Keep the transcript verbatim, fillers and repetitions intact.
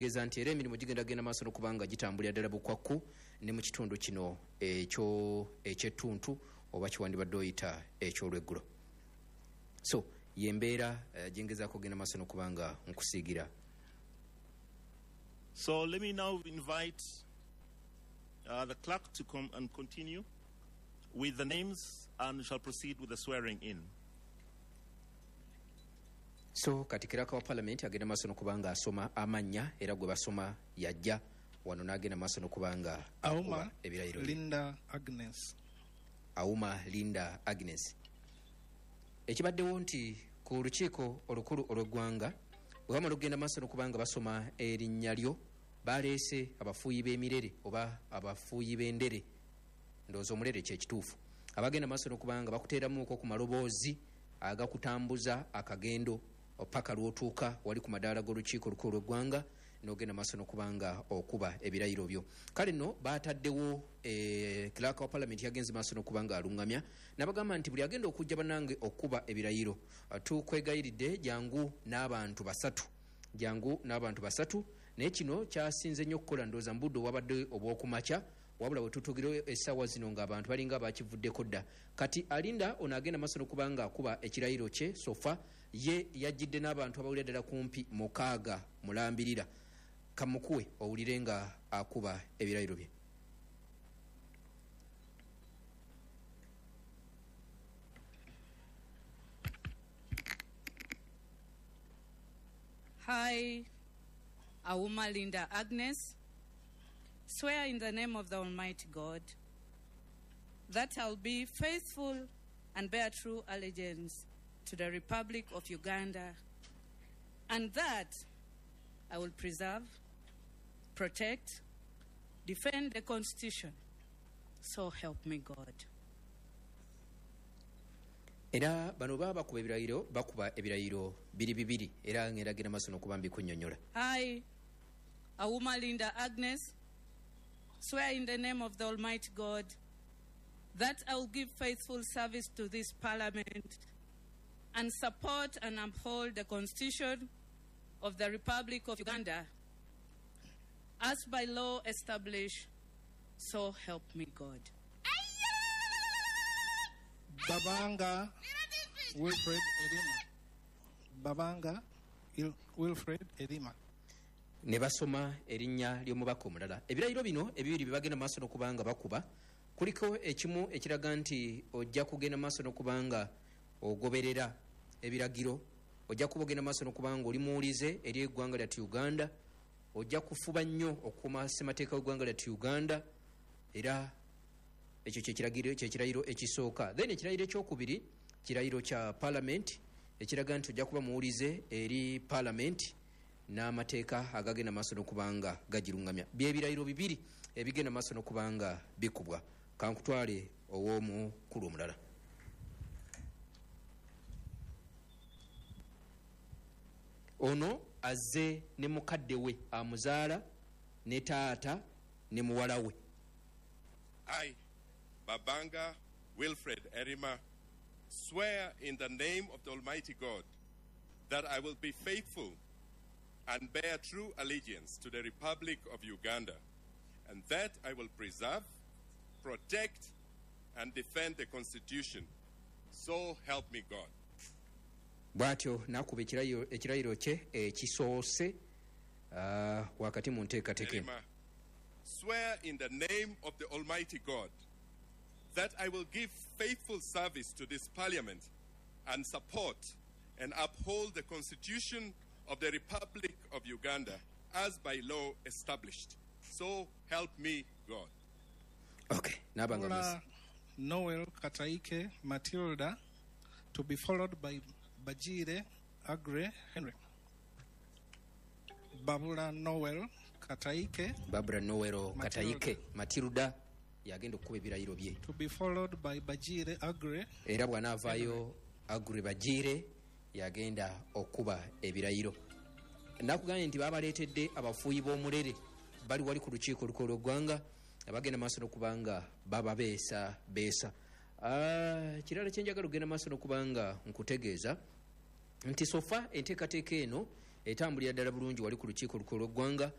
geza nti era emirimu gigenda genda maaso n'okubanga gitambulira ddala bukwakku ne mu kitundu kino ekyo ekyettuntu oba kiwandibadde oyita ekyolweggulo. So yembeera uh, jengezaako genda maaso n'okubanga nkusiigira. So let me now invite uh, the clerk to come and continue with the names and shall proceed with the swearing in. So katikiraka wa parliament agenda maaso n'okubanga asoma amannya era gwe basoma yajja wano n'agenda maaso n'okubanga Auma Linda Agnes. Auma Linda Agnes. Ekibaddewo nti ku lukiiko olukulu olw'eggwanga bwe bamala okugenda maaso n'okubanga basoma erinnya lyo baleese abafuuyi b'emirere oba abafuuyi b'endere ndowooza omulere kyekituufu abagenda maaso n'okubanga bakuteeramuuko ku maloboozi agakutambuza akagendo opaka lwotuuka wali ku madaala g'olukiiko olukulu lw'eggwanga n'ogenda maaso n'okubanga okuba ebirayiro byo. Kale nno baataddewo e, clerk wa parliament yagenze maaso n'okubanga alungamya n'abagamba nti buli agenda okujja bannange okuba ebirayiro tukwegayiridde jangu n'abantu basatu jangu n'abantu basatu naye kino kyasinze nnyo okukola ndowooza mbudde obwabadde obw'okumakya wabula wetutugirewo essaawa zino ng'abantu balinga abakivuddeko dda kati alinda ono agenda maaso n'okubanga akuba ekirayiro kye sofa ye yajjidde n'abantu abawulira ddala kumpi mukaaga mulambirira kamukuwe owulire nga akuba ebirayiro bye. Hi, Auma Linda Agnes. Swear in the name of the Almighty God that I'll be faithful and bear true allegiance to the Republic of Uganda, and that I will preserve, protect, defend the Constitution. So help me God. Era bano baba bakuba ebirayiro bakuba ebirayiro biri bibiri era ngeragira maaso n'okuba mbikunnyonnyola. I, Auma Linda Agnes, swear in the name of the Almighty God that I will give faithful service to this Parliament and support and uphold the Constitution of the Republic of Uganda as by law established, so help me God. Babanga Wilfred Edima. Babanga Il Wilfred Edima. Ne basoma erinnya ly'omubaka omulala. Ebirayiro bino ebibiri bye bagenda maaso n'okubanga bakuba kuliko ekimu ekiraga nti ojja kugenda maaso n'okubanga ogoberera ebiragiro ojja kuba ogenda maaso n'okubanga oli muwulize eri eggwanga lyattu Uganda ojja kufuba nnyo okukuuma ssemateeka w'eggwanga lyattu Uganda era ekyo kyekiragiro kyekirayiro ekisooka. Then ekirayiro ekyokubiri kirayiro kya parliament ekiraga nti ojja kuba muwulize eri parliament n'amateeka agagenda maaso n'okubanga gagirungamya. Byebirayiro bibiri ebigenda maaso n'okubanga bikubwa. Kankutwale ow'omukulu omulala. Ono azze ne mukadde we amuzaala ne taata ne muwala we. I, Babanga Wilfred Edima, swear in the name of the Almighty God that I will be faithful and bear true allegiance to the Republic of Uganda, and that I will preserve, protect, and defend the Constitution. So help me God. Bwatyo nakuba ekirayiro kye ekisoose wakati mu nteekateeka. Swear in the name of the Almighty God that I will give faithful service to this Parliament and support and uphold the Constitution of the Republic of Uganda as by law established. So help me God. Okay. Nabanga Noel Kataike Matilda, to be followed by Bajire Agre Henry. Babula Noel Kataike. Barbara Noel Kataike Matilda yagenda okuba ebirayiro bye. To be followed by Bajire Agre. Era bw'anaavaayo Agre Bajire yagenda okuba ebirayiro. Nakugambye nti babaleetedde abafuuyi b'omulere bali wali ku lukiiko olukulu lw'eggwanga abagenda maaso n'okubanga baba beesa beesa. Kirala kyenjagala okugenda maaso n'okubanga nkutegeeza nti sofa enteekateeka eno etambulira ddala bulungi wali ku lukiiko olukulu lw'eggwanga